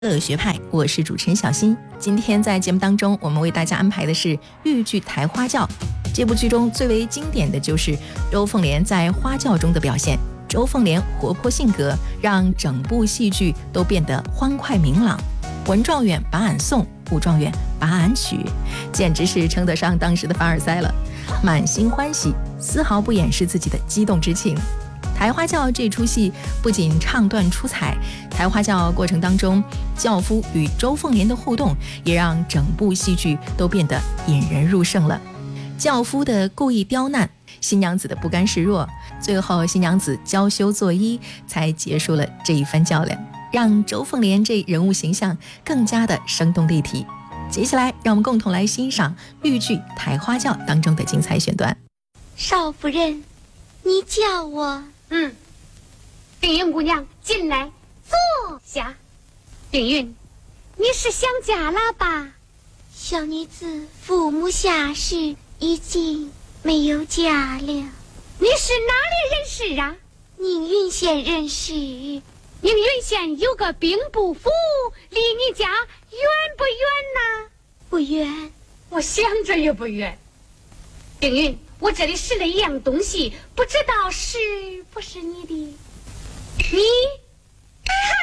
学派，我是主持人小新。今天在节目当中，我们为大家安排的是豫剧《抬花轿》。这部剧中最为经典的就是周凤莲在花轿中的表现。周凤莲活泼性格，让整部戏剧都变得欢快明朗。文状元把俺送，武状元把俺娶，简直是称得上当时的凡尔赛了。满心欢喜，丝毫不掩饰自己的激动之情。抬花轿这出戏不仅唱段出彩，抬花轿过程当中，轿夫与周凤莲的互动也让整部戏剧都变得引人入胜了。轿夫的故意刁难，新娘子的不甘示弱，最后新娘子娇羞作揖，才结束了这一番较量，让周凤莲这人物形象更加的生动立体。接下来让我们共同来欣赏豫剧《抬花轿》当中的精彩选段。 少夫人，你叫我。 冰云姑娘，进来坐下。冰云，你是想家了吧？ 小女子父母下世，已经没有家了。 你是哪里人士啊？ 宁云县人士。 宁云县有个兵部府，离你家远不远呢？ 不远。 我想着也不远。冰云，我这里拾了一样东西，不知道是不是你的。你